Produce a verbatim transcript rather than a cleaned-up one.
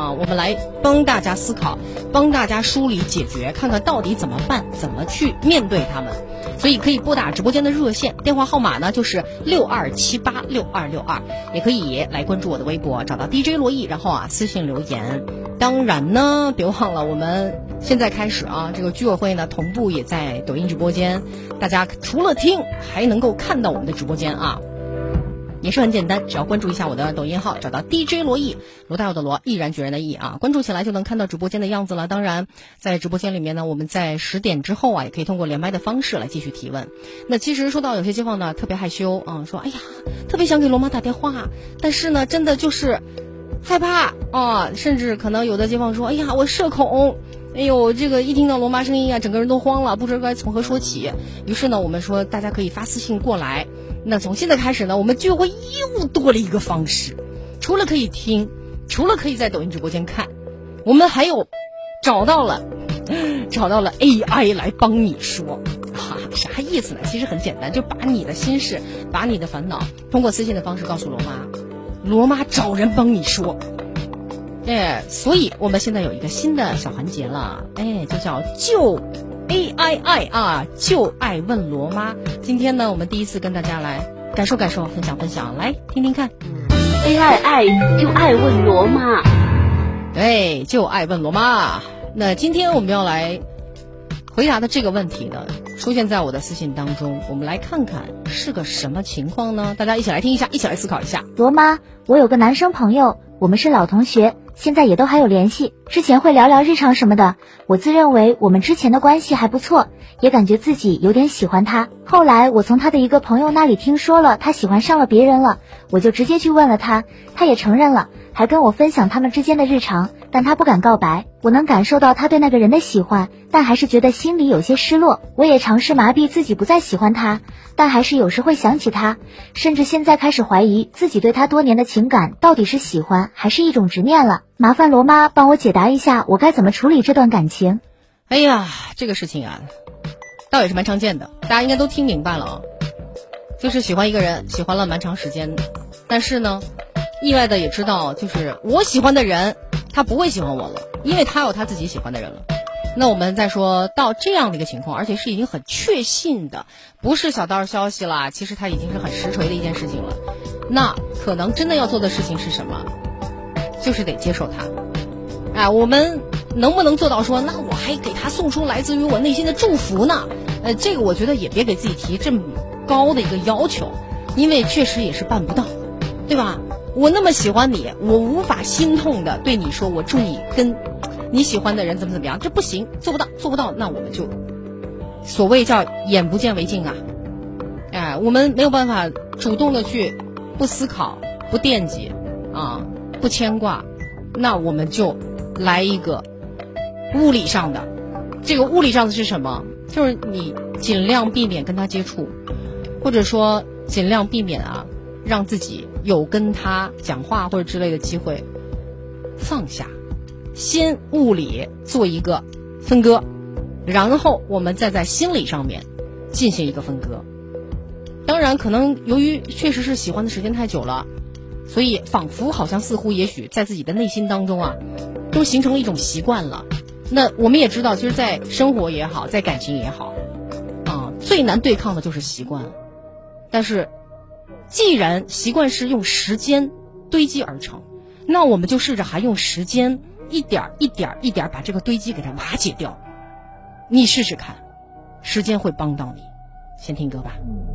啊，我们来帮大家思考，帮大家梳理解决，看看到底怎么办，怎么去面对他们。所以可以拨打直播间的热线电话号码呢，就是六二七八六二六二，也可以来关注我的微博，找到 D J 罗毅，然后啊私信留言。当然呢，别忘了我们现在开始啊，这个居委会呢同步也在抖音直播间，大家除了听还能够看到我们的直播间啊。也是很简单，只要关注一下我的抖音号，找到 D J 罗毅，罗大佑的罗，毅然决然的毅啊，关注起来就能看到直播间的样子了。当然，在直播间里面呢，我们在十点之后啊，也可以通过连麦的方式来继续提问。那其实说到有些街坊呢特别害羞啊，说哎呀，特别想给罗妈打电话，但是呢，真的就是害怕啊，甚至可能有的街坊说，哎呀，我社恐。哎呦，这个一听到罗妈声音啊，整个人都慌了，不知道该从何说起。于是呢，我们说大家可以发私信过来。那从现在开始呢，我们居委会又多了一个方式，除了可以听，除了可以在抖音直播间看，我们还有找到了找到了 A I 来帮你说啊，啥意思呢？其实很简单，就把你的心事，把你的烦恼通过私信的方式告诉罗妈，罗妈找人帮你说。哎，所以我们现在有一个新的小环节了，哎，就叫就 A I I 啊，就爱问罗妈。今天呢，我们第一次跟大家来感受感受，分享分享，来听听看。 A I I 就爱问罗妈， 对，就爱问罗妈。那今天我们要来回答的这个问题呢，出现在我的私信当中，我们来看看是个什么情况呢？大家一起来听一下，一起来思考一下。 罗妈，我有个男生朋友，我们是老同学，现在也都还有联系，之前会聊聊日常什么的。我自认为我们之前的关系还不错，也感觉自己有点喜欢他。后来我从他的一个朋友那里听说了他喜欢上了别人了，我就直接去问了他，他也承认了，还跟我分享他们之间的日常，但他不敢告白。我能感受到他对那个人的喜欢，但还是觉得心里有些失落。我也尝试麻痹自己不再喜欢他，但还是有时会想起他，甚至现在开始怀疑自己对他多年的情感到底是喜欢还是一种执念了。麻烦罗妈帮我解答一下，我该怎么处理这段感情。 哎呀，这个事情啊倒也是蛮常见的，大家应该都听明白了啊。就是喜欢一个人，喜欢了蛮长时间，但是呢意外的也知道，就是我喜欢的人他不会喜欢我了，因为他有他自己喜欢的人了。那我们再说到这样的一个情况，而且是已经很确信的，不是小道消息啦，其实它已经是很实锤的一件事情了。那可能真的要做的事情是什么？就是得接受他。啊，我们能不能做到说，那我还给他送出来自于我内心的祝福呢？呃，这个我觉得也别给自己提这么高的一个要求，因为确实也是办不到，对吧？我那么喜欢你，我无法心痛的对你说，我祝你跟你喜欢的人怎么怎么样，这不行，做不到，做不到，那我们就所谓叫眼不见为净啊。哎，我们没有办法主动的去不思考、不惦记啊、不牵挂，那我们就来一个物理上的。这个物理上的是什么？就是你尽量避免跟他接触，或者说尽量避免啊，让自己有跟他讲话或者之类的机会，放下，先物理做一个分割，然后我们再在心理上面进行一个分割。当然可能由于确实是喜欢的时间太久了，所以仿佛好像似乎也许在自己的内心当中啊都形成了一种习惯了。那我们也知道，其实在生活也好，在感情也好啊，最难对抗的就是习惯。但是既然习惯是用时间堆积而成，那我们就试着还用时间一点一点一点把这个堆积给它瓦解掉。你试试看，时间会帮到你。先听歌吧。